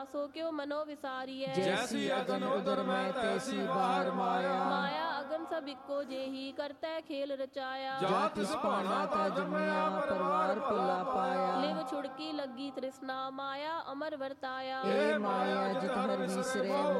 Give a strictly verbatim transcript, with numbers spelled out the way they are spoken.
सो क्यों मनो विसारिय। जैसी अगन उदर में तैसी बाहर माया। माया अगन सब इक्को जेही करते खेल रचाया। जा तिस भाना ता जमिया परवार भला पाया। लिव छुड़की लगी तृष्णा माया अमर वर्ताया। ए माया जित हर विसरे